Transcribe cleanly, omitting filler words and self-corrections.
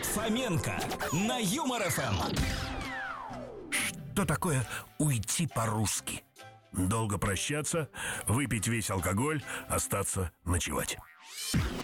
Фоменко на Юмор ФМ. Что такое уйти по-русски? Долго прощаться, выпить весь алкоголь, остаться ночевать.